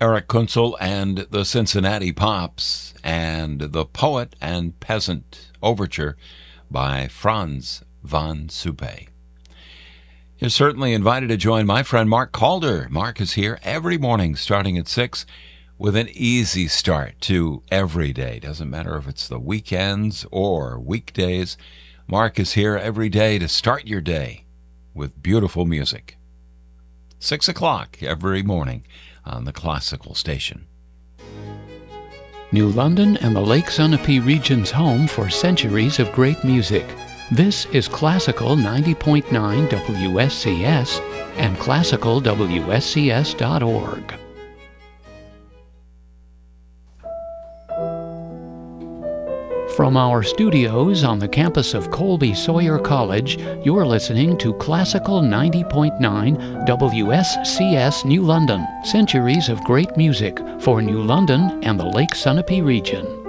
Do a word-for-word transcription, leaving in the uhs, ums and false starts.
Eric Kunzel and the Cincinnati Pops, and The Poet and Peasant Overture by Franz von Suppe. You're certainly invited to join my friend Mark Calder. Mark is here every morning starting at six with an easy start to every day. Doesn't matter if it's the weekends or weekdays. Mark is here every day to start your day with beautiful music. Six o'clock every morning on the Classical Station. New London and the Lake Sunapee region's home for centuries of great music. This is Classical ninety point nine W S C S and classical W S C S dot org. From our studios on the campus of Colby Sawyer College, you're listening to Classical ninety point nine W S C S New London, centuries of great music for New London and the Lake Sunapee region.